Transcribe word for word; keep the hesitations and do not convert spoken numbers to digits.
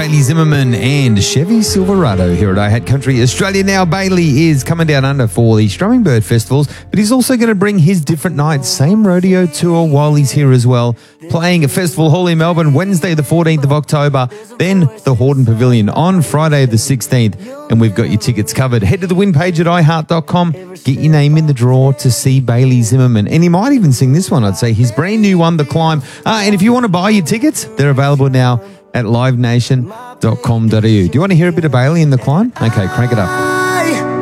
Bailey Zimmerman and Chevy Silverado here at iHat Country Australia. Now, Bailey is coming down under for the Strumming Bird Festivals, but he's also going to bring his different nights, same rodeo tour while he's here as well, playing a festival hall in Melbourne Wednesday the fourteenth of October, then the Hordern Pavilion on Friday the sixteenth, and we've got your tickets covered. Head to the win page at i heart dot com, get your name in the draw to see Bailey Zimmerman, and he might even sing this one, I'd say, his brand new one, The Climb. Uh, and if you want to buy your tickets, they're available now at live nation dot com dot a u. Do you want to hear a bit of Bailey in The Climb? Okay, crank it up.